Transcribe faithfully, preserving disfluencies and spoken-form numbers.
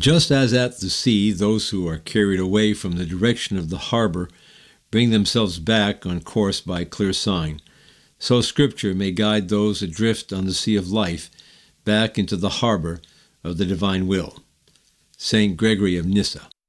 Just as at the sea those who are carried away from the direction of the harbor bring themselves back on course by clear sign, so Scripture may guide those adrift on the sea of life back into the harbor of the divine will. Saint Gregory of Nyssa.